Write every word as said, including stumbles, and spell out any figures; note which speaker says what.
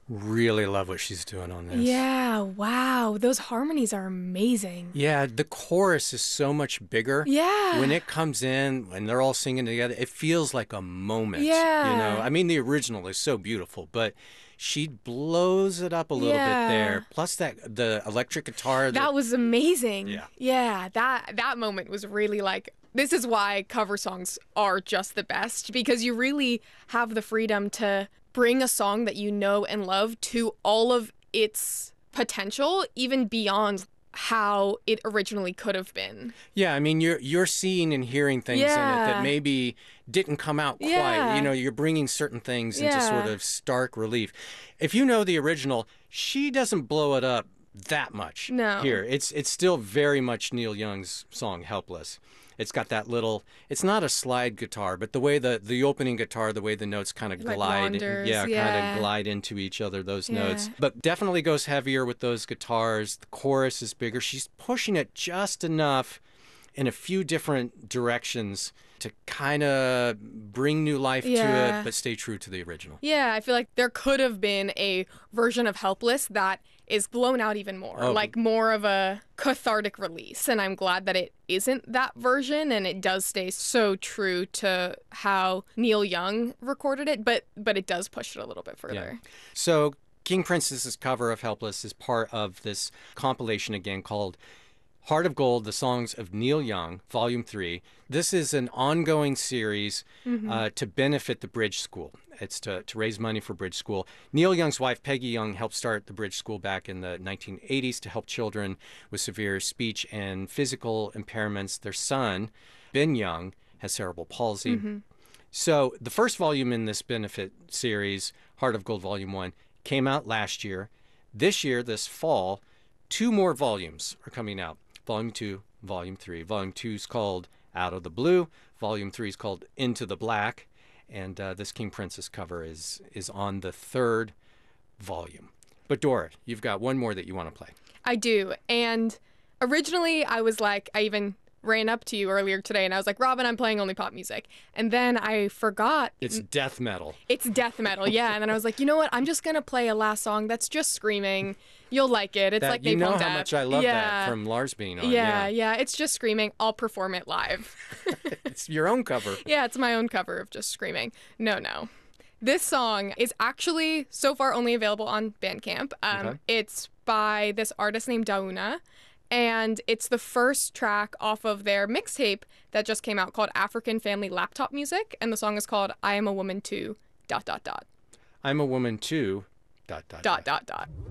Speaker 1: Really love what she's doing on this.
Speaker 2: Yeah, wow. Those harmonies are amazing.
Speaker 1: Yeah, the chorus is so much bigger.
Speaker 2: Yeah.
Speaker 1: When it comes in, when they're all singing together, it feels like a moment.
Speaker 2: Yeah.
Speaker 1: You know, I mean, the original is so beautiful, but she blows it up a little
Speaker 2: Yeah.
Speaker 1: bit there. Plus that the electric guitar.
Speaker 2: That was amazing.
Speaker 1: Yeah.
Speaker 2: Yeah, that that moment was really like, this is why cover songs are just the best, because you really have the freedom to bring a song that you know and love to all of its potential, even beyond how it originally could have been.
Speaker 1: Yeah, I mean, you're you're seeing and hearing things in it
Speaker 2: Yeah.
Speaker 1: that maybe didn't come out quite.
Speaker 2: Yeah.
Speaker 1: You know, you're bringing certain things into
Speaker 2: Yeah.
Speaker 1: sort of stark relief. If you know the original, she doesn't blow it up that much.
Speaker 2: No.
Speaker 1: Here, it's it's still very much Neil Young's song "Helpless." It's got that little. It's not a slide guitar, but the way the the opening guitar, the way the notes kind of
Speaker 2: Like
Speaker 1: glide,
Speaker 2: wanders,
Speaker 1: yeah, kind
Speaker 2: yeah.
Speaker 1: of glide into each other. Those
Speaker 2: Yeah.
Speaker 1: notes, but definitely goes heavier with those guitars. The chorus is bigger. She's pushing it just enough in a few different directions to kind of bring new life to
Speaker 2: Yeah.
Speaker 1: it, but stay true to the original.
Speaker 2: Yeah, I feel like there could have been a version of Helpless that is blown out even more,
Speaker 1: Oh.
Speaker 2: like more of a cathartic release. And I'm glad that it isn't that version, and it does stay so true to how Neil Young recorded it, but but it does push it a little bit further.
Speaker 1: So King Princess's cover of Helpless is part of this compilation again called Heart of Gold, The Songs of Neil Young, Volume three. This is an ongoing series uh, to benefit the Bridge School. It's to, to raise money for Bridge School. Neil Young's wife, Peggy Young, helped start the Bridge School back in the nineteen eighties to help children with severe speech and physical impairments. Their son, Ben Young, has cerebral palsy. So the first volume in this benefit series, Heart of Gold Volume one, came out last year. This year, this fall, two more volumes are coming out. Volume two, Volume three. Volume two is called Out of the Blue. Volume three is called Into the Black. And uh, this King Princess cover is is on the third volume. But Dora, you've got one more that you want to play.
Speaker 2: I do. And originally I was like, I even ran up to you earlier today and I was like, Robin, I'm playing only pop music. And then I forgot.
Speaker 1: It's death metal.
Speaker 2: It's death metal, yeah. And then I was like, you know what? I'm just going to play a last song that's just screaming. You'll like it. It's
Speaker 1: That,
Speaker 2: like
Speaker 1: you
Speaker 2: Napalm
Speaker 1: know how
Speaker 2: Death.
Speaker 1: much I love
Speaker 2: yeah.
Speaker 1: that from Lars being on.
Speaker 2: Yeah, yeah, It's just screaming. I'll perform it live.
Speaker 1: It's your own cover.
Speaker 2: Yeah, it's my own cover of just screaming. No, no. This song is actually so far only available on Bandcamp. Um,
Speaker 1: Okay.
Speaker 2: It's by this artist named Dauna. And it's the first track off of their mixtape that just came out called African Family Laptop Music. And the song is called I Am a Woman Too, dot, dot, dot.
Speaker 1: I'm a woman too, dot, dot,
Speaker 2: Dot, dot, dot.